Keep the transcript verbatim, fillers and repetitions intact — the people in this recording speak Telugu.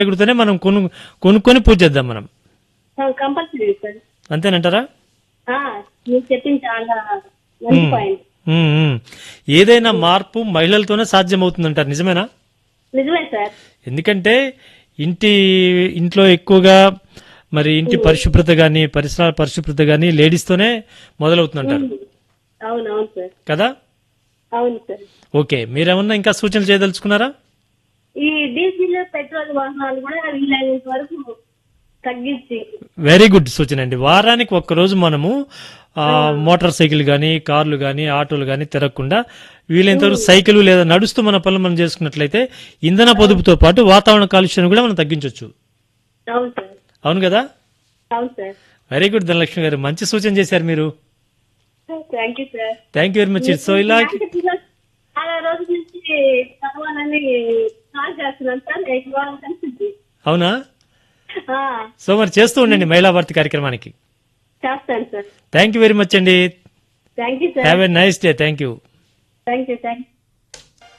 వినాయకుడితోనే మనం కొను కొనుక్కొని పూజ చేద్దాం మనం. Compulsory sir. అంతేనంటారా? ఆ, మీరు చెప్పింది చాలా మంచి పాయింట్. ఉమ్, ఉమ్. ఏదైనా మార్పు మహిళలతోనే సాధ్యమవుతుందంటారు, నిజమేనా? నిజమే సార్. ఎందుకంటే ఇంటి ఇంట్లో ఎక్కువగా మరి ఇంటి పరిశుభ్రత గాని పరిసరాల పరిశుభ్రత గాని లేడీస్ తోనే మొదలవుతుందంటారు అవును అవును సార్. కదా? అవును సార్. ఓకే, మీరేమన్నా ఇంకా సూచనలు చేయదలుచుకున్నారా? ఈ డీజిల్ పెట్రోల్ వాహనాలు కూడా వీలైనంత వరకు తగ్గించి. వెరీ గుడ్ సూచన అండి. వారానికి ఒక్కరోజు మనము ఆ, మోటార్ సైకిల్ గానీ కార్లు గానీ ఆటోలు గానీ తిరగకుండా వీలైనంతవరకు సైకిల్ లేదా నడుస్తూ మన పనులు మనం చేసుకున్నట్లయితే ఇంధన పొదుపుతో పాటు వాతావరణ కాలుష్యాన్ని కూడా మనం తగ్గించవచ్చు. అవును సార్. అవును కదా? అవును సార్. వెరీ గుడ్ ధనలక్ష్మి గారు, మంచి సూచన చేశారు మీరు. Thank you sir. Thank you very much. So ఇలా చాలా రోజుల నుంచి చదవాలని కాల్ చేస్తున్నాను సార్. ఇవాళ కలిసింది. అవునా? ఆ, సో మరి చేస్తూ ఉండండి మహిళా భారతి కార్యక్రమానికి. చేస్తాను sir. Thank you very much అండి. Thank you sir. Have a nice day. Thank you. Thank you thank you.